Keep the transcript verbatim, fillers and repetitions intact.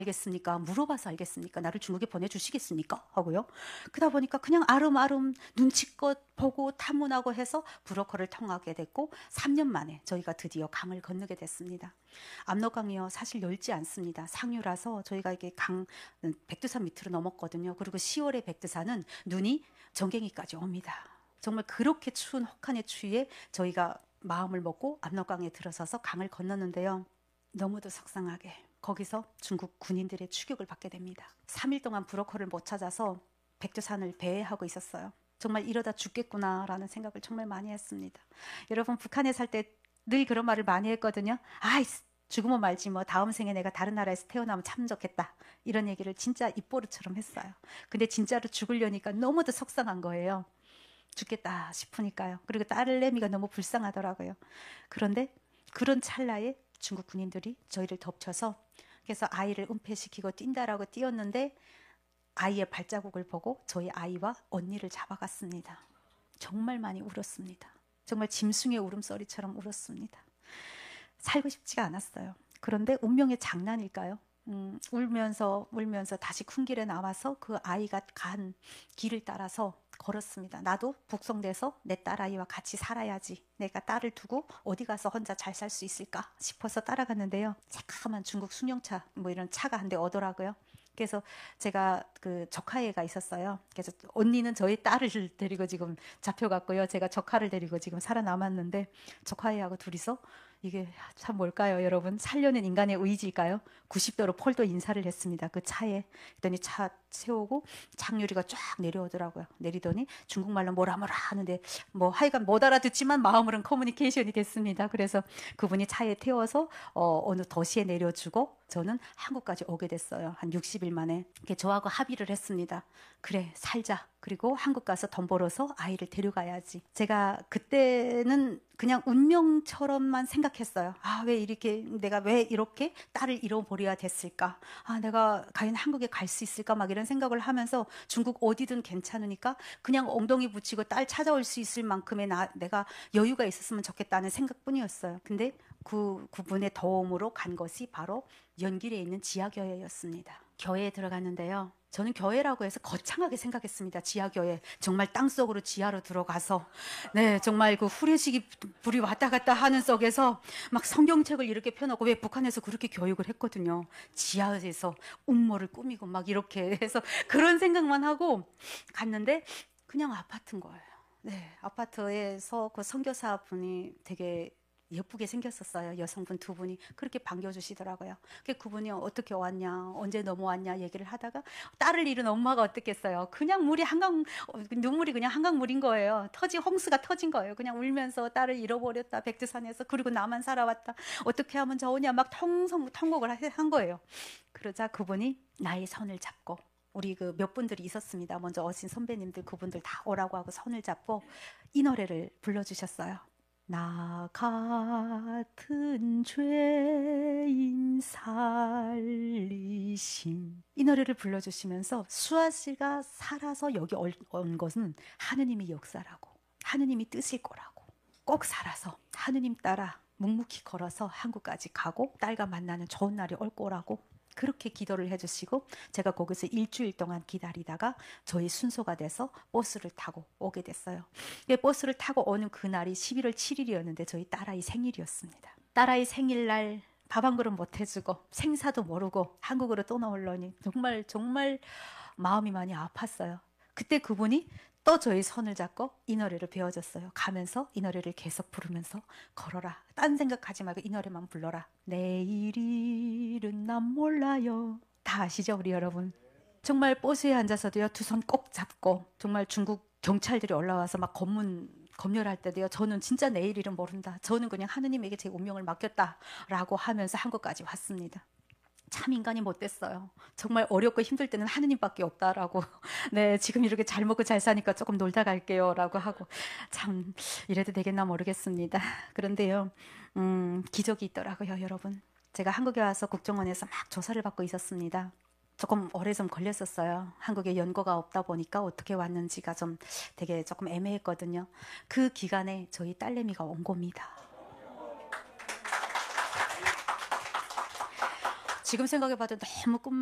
알겠습니까? 물어봐서 알겠습니까? 나를 중국에 보내주시겠습니까? 하고요. 그러다 보니까 그냥 아름아름 눈치껏 보고 탐문하고 해서 브로커를 통하게 됐고 삼 년 만에 저희가 드디어 강을 건너게 됐습니다. 압록강이요 사실 넓지 않습니다. 상류라서 저희가 이게 강 백두산 밑으로 넘었거든요. 그리고 시월에 백두산은 눈이 정갱이까지 옵니다. 정말 그렇게 추운 혹한의 추위에 저희가 마음을 먹고 압록강에 들어서서 강을 건넜는데요. 너무도 속상하게 거기서 중국 군인들의 추격을 받게 됩니다. 삼 일 동안 브로커를 못 찾아서 백두산을 배회하고 있었어요. 정말 이러다 죽겠구나라는 생각을 정말 많이 했습니다. 여러분 북한에 살 때 늘 그런 말을 많이 했거든요. 아이 죽으면 말지 뭐 다음 생에 내가 다른 나라에서 태어나면 참 좋겠다. 이런 얘기를 진짜 입버릇처럼 했어요. 근데 진짜로 죽으려니까 너무도 속상한 거예요. 죽겠다 싶으니까요. 그리고 딸내미가 너무 불쌍하더라고요. 그런데 그런 찰나에 중국 군인들이 저희를 덮쳐서 그래서 아이를 은폐시키고 뛴다라고 뛰었는데 아이의 발자국을 보고 저희 아이와 언니를 잡아갔습니다. 정말 많이 울었습니다. 정말 짐승의 울음소리처럼 울었습니다. 살고 싶지가 않았어요. 그런데 운명의 장난일까요? 음, 울면서 울면서 다시 큰 길에 나와서 그 아이가 간 길을 따라서 걸었습니다. 나도 북송돼서 내 딸아이와 같이 살아야지. 내가 딸을 두고 어디 가서 혼자 잘 살 수 있을까 싶어서 따라갔는데요. 새까만 중국 승용차 뭐 이런 차가 한 대 오더라고요. 그래서 제가 그 조카애가 있었어요. 그래서 언니는 저희 딸을 데리고 지금 잡혀갔고요. 제가 조카를 데리고 지금 살아남았는데 조카애하고 둘이서 이게 참 뭘까요, 여러분? 살려는 인간의 의지일까요? 구십 도로 폴도 인사를 했습니다. 그 차에. 그랬더니 차 세우고 창유리가 쫙 내려오더라고요. 내리더니 중국말로 뭐라 뭐라 하는데 뭐 하여간 못 알아듣지만 마음으로는 커뮤니케이션이 됐습니다. 그래서 그분이 차에 태워서 어, 어느 도시에 내려주고 저는 한국까지 오게 됐어요. 한 육십 일 만에. 저하고 합의를 했습니다. 그래, 살자. 그리고 한국 가서 돈 벌어서 아이를 데려가야지. 제가 그때는 그냥 운명처럼만 생각했어요. 아, 왜 이렇게, 내가 왜 이렇게 딸을 잃어버려야 됐을까? 아, 내가 과연 한국에 갈 수 있을까? 막 이런 생각을 하면서 중국 어디든 괜찮으니까 그냥 엉덩이 붙이고 딸 찾아올 수 있을 만큼의 나, 내가 여유가 있었으면 좋겠다는 생각뿐이었어요. 근데 그, 그분의 도움으로 간 것이 바로 연길에 있는 지하교회였습니다. 교회에 들어갔는데요. 저는 교회라고 해서 거창하게 생각했습니다. 지하교회. 정말 땅속으로 지하로 들어가서 네, 정말 그 후레시기 불이 왔다 갔다 하는 속에서 막 성경책을 이렇게 펴놓고 왜 북한에서 그렇게 교육을 했거든요. 지하에서 음모를 꾸미고 막 이렇게 해서 그런 생각만 하고 갔는데 그냥 아파트인 거예요. 네, 아파트에서 그 선교사 분이 되게 예쁘게 생겼었어요. 여성분 두 분이 그렇게 반겨주시더라고요. 그분이 어떻게 왔냐, 언제 넘어왔냐 얘기를 하다가 딸을 잃은 엄마가 어떻겠어요. 그냥 물이 한강, 눈물이 그냥 한강물인 거예요. 터지, 홍수가 터진 거예요. 그냥 울면서 딸을 잃어버렸다, 백두산에서. 그리고 나만 살아왔다. 어떻게 하면 좋으냐, 막 통성, 통곡을 한 거예요. 그러자 그분이 나의 손을 잡고 우리 그 몇 분들이 있었습니다. 먼저 오신 선배님들 그분들 다 오라고 하고 손을 잡고 이 노래를 불러주셨어요. 나 같은 죄인 살리신 이 노래를 불러주시면서 수아 씨가 살아서 여기 온 것은 하느님의 역사라고 하느님이 뜻일 거라고 꼭 살아서 하느님 따라 묵묵히 걸어서 한국까지 가고 딸과 만나는 좋은 날이 올 거라고 그렇게 기도를 해주시고 제가 거기서 일주일 동안 기다리다가 저희 순서가 돼서 버스를 타고 오게 됐어요. 버스를 타고 오는 그날이 십일월 칠일이었는데 저희 딸아이 생일이었습니다. 딸아이 생일날 밥 한 그릇 못 해주고 생사도 모르고 한국으로 떠나오려니 정말 정말 마음이 많이 아팠어요. 그때 그분이 또 저희 손을 잡고 이 노래를 배워줬어요. 가면서 이 노래를 계속 부르면서 걸어라. 딴 생각하지 말고 이 노래만 불러라. 내일 일은 난 몰라요. 다 아시죠 우리 여러분? 정말 버스에 앉아서도요 두 손 꼭 잡고 정말 중국 경찰들이 올라와서 막 검문 검열할 때도요 저는 진짜 내일 일은 모른다. 저는 그냥 하느님에게 제 운명을 맡겼다라고 하면서 한국까지 왔습니다. 참 인간이 못됐어요. 정말 어렵고 힘들 때는 하느님밖에 없다라고. 네, 지금 이렇게 잘 먹고 잘 사니까 조금 놀다 갈게요라고 하고 참 이래도 되겠나 모르겠습니다. 그런데요, 음, 기적이 있더라고요, 여러분. 제가 한국에 와서 국정원에서 막 조사를 받고 있었습니다. 조금 오래 좀 걸렸었어요. 한국에 연고가 없다 보니까 어떻게 왔는지가 좀 되게 조금 애매했거든요. 그 기간에 저희 딸내미가 온 겁니다. 지금 생각해봐도 너무 꿈만